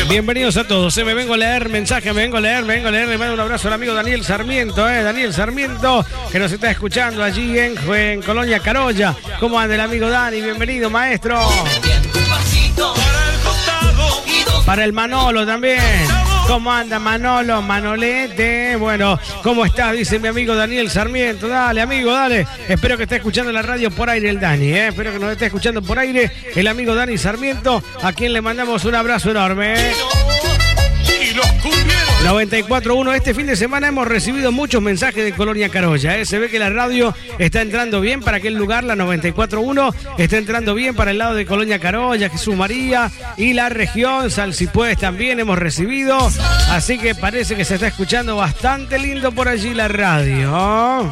Bienvenidos a todos. Me vengo a leer mensajes, me vengo a leer. Le mando un abrazo al amigo Daniel Sarmiento, Daniel Sarmiento, que nos está escuchando allí en Colonia Carolla. ¿Cómo anda el amigo Dani? Bienvenido, maestro. Para el Manolo también. ¿Cómo anda Manolo? Manolete. Bueno, ¿cómo estás? Dice mi amigo Daniel Sarmiento. Dale, amigo, dale. Espero que esté escuchando la radio por aire el Dani, Espero que nos esté escuchando por aire el amigo Dani Sarmiento, a quien le mandamos un abrazo enorme, 94.1. Este fin de semana hemos recibido muchos mensajes de Colonia Carolla, Se ve que la radio está entrando bien para aquel lugar, la 94.1 está entrando bien para el lado de Colonia Carolla, Jesús María y la región Salsipués también hemos recibido, así que parece que se está escuchando bastante lindo por allí la radio.